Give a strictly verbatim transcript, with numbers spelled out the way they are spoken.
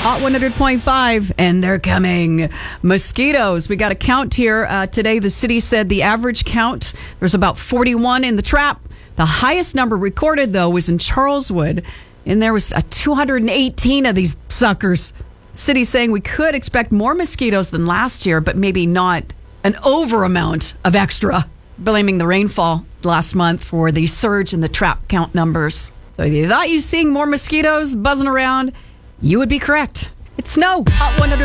Hot one hundred point five, and they're coming. Mosquitoes. We got a count here. Uh, today, the city said the average count, there's about forty-one in the trap. The highest number recorded, though, was in Charleswood, and there was uh, two hundred eighteen of these suckers. City saying we could expect more mosquitoes than last year, but maybe not an over amount of extra. Blaming the rainfall last month for the surge in the trap count numbers. So if you thought you were seeing more mosquitoes buzzing around, you would be correct. It's snow. Hot one hundred